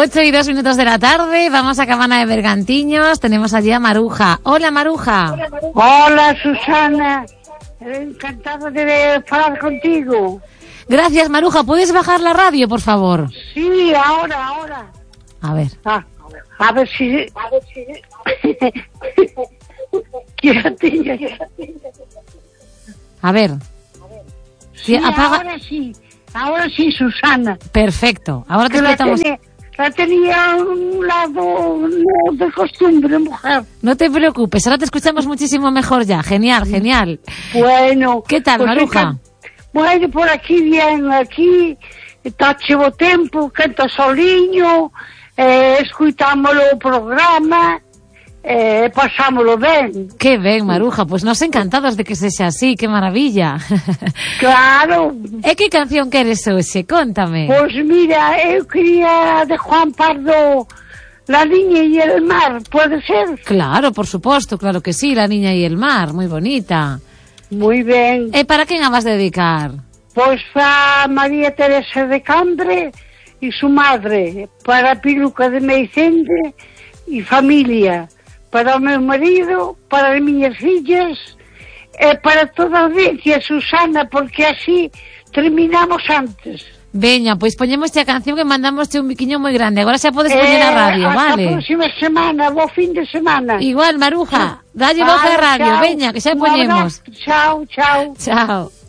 8:02 de la tarde, vamos a Cabana de Bergantiños, tenemos allí a Maruja. Hola, Maruja. Hola, Susana, encantado de hablar contigo. Gracias, Maruja, ¿puedes bajar la radio, por favor? Sí, ahora. A ver. A ver si... A ver. Sí, apaga... ahora sí, Susana. Perfecto, ahora te escuchamos. La tenía a un lado de costumbre, mujer. No te preocupes, ahora te escuchamos muchísimo mejor ya. Genial. Bueno. ¿Qué tal, Maruja? Bueno, por aquí bien, aquí está chivo tempo, canta soliño, escutámoslo o programa, pasámoslo ben. Que ben, Maruja, pues nos encantados de que sexa así, que maravilla. Claro. E que canción queres hoxe? Cóntame. Pois mira, eu quería de Juan Pardo, La niña y el mar, ¿puede ser? Claro, por supuesto, claro que sí, La niña y el mar, muy bonita. Muy ben. E para quen a vas dedicar? Pois para María Teresa de Cambre y su madre, para Piluca de Meicende y familia, para o meu marido, para as miñas fillas, e para toda a audiencia, Susana, porque así terminamos antes. Veña, pois poñemos a canción e mandamos un biquiño moi grande. Agora xa podes poñer a radio, vale? Hasta a próxima semana, bo fin de semana. Igual, Maruja, dalle voz a radio, veña, que xa poñemos. Chao. Chao.